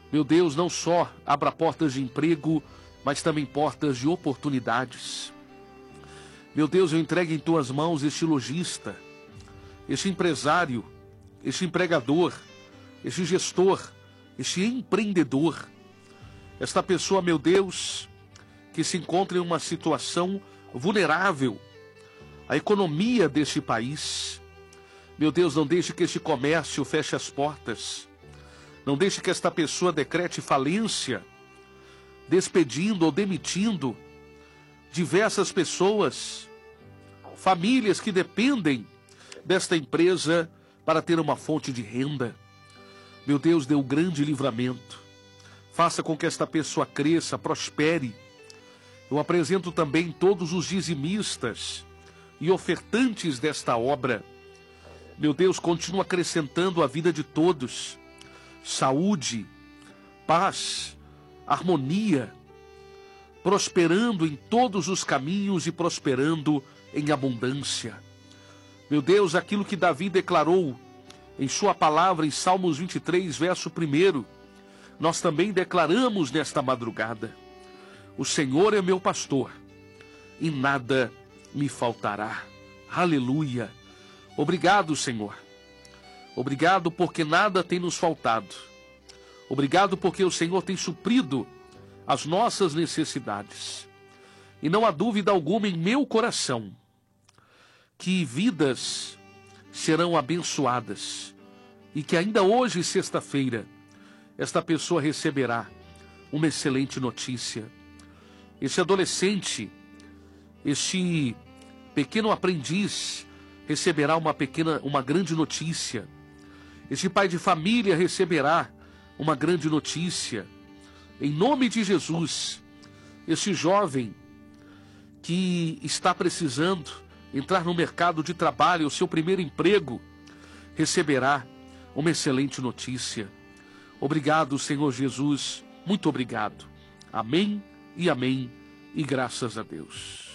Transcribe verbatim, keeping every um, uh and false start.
Meu Deus, não só abra portas de emprego, mas também portas de oportunidades. Meu Deus, eu entrego em tuas mãos este lojista, este empresário, este empregador, este gestor, este empreendedor, esta pessoa, meu Deus, que se encontra em uma situação vulnerável, a economia deste país. Meu Deus, não deixe que este comércio feche as portas, não deixe que esta pessoa decrete falência, despedindo ou demitindo diversas pessoas, famílias que dependem desta empresa para ter uma fonte de renda. Meu Deus, dê um grande livramento. Faça com que esta pessoa cresça, prospere. Eu apresento também todos os dizimistas e ofertantes desta obra. Meu Deus, continua acrescentando a vida de todos. Saúde, paz, harmonia, prosperando em todos os caminhos e prosperando em abundância. Meu Deus, aquilo que Davi declarou em sua palavra em Salmos vinte e três, verso primeiro, nós também declaramos nesta madrugada: o Senhor é meu pastor e nada me faltará. Aleluia! Obrigado, Senhor. Obrigado porque nada tem nos faltado. Obrigado porque o Senhor tem suprido as nossas necessidades. E não há dúvida alguma em meu coração que vidas serão abençoadas e que ainda hoje, sexta-feira, esta pessoa receberá uma excelente notícia. Este adolescente, este pequeno aprendiz, receberá uma pequena, uma grande notícia. Este pai de família receberá uma grande notícia. Em nome de Jesus, este jovem que está precisando entrar no mercado de trabalho, o seu primeiro emprego, receberá uma excelente notícia. Obrigado, Senhor Jesus, muito obrigado. Amém e amém, e graças a Deus.